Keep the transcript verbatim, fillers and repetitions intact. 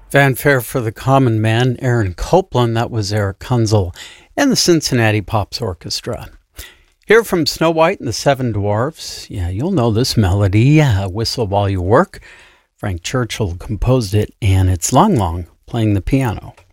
Fanfare for the Common Man, Aaron Copland, that was Eric Kunzel, and the Cincinnati Pops Orchestra. Here from Snow White and the Seven Dwarfs, yeah, you'll know this melody, uh, Whistle While You Work. Frank Churchill composed it, and it's Long Long playing the piano.